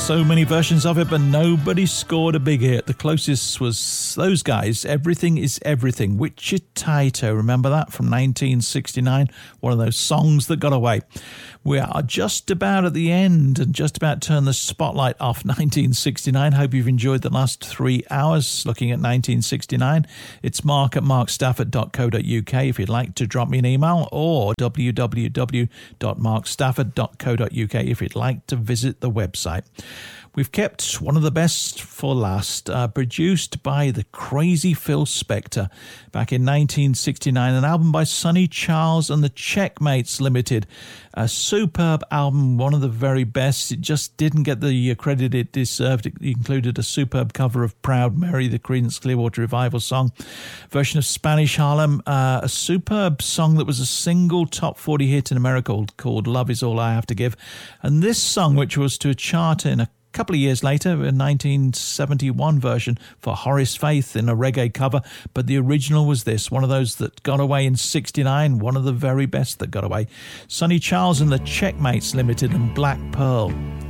So many versions of it, but nobody scored a big hit. The closest was those guys, Everything is Everything, Wichita. Remember that from 1969? One of those songs that got away. We are just about at the end and just about to turn the spotlight off 1969. Hope you've enjoyed the last 3 hours looking at 1969. It's mark at markstafford.co.uk if you'd like to drop me an email, or www.markstafford.co.uk if you'd like to visit the website. We've kept one of the best for last, produced by the crazy Phil Spector back in 1969, an album by Sonny Charles and the Checkmates Limited. A superb album, one of the very best. It just didn't get the credit it deserved. It included a superb cover of Proud Mary, the Creedence Clearwater Revival song, version of Spanish Harlem, a superb song that was a single top 40 hit in America called Love Is All I Have to Give, and this song, which was to a chart in a couple of years later, a 1971 version for Horace Faith in a reggae cover, but the original was this, one of those that got away in 69, one of the very best that got away. Sonny Charles and the Checkmates Limited and Black Pearl.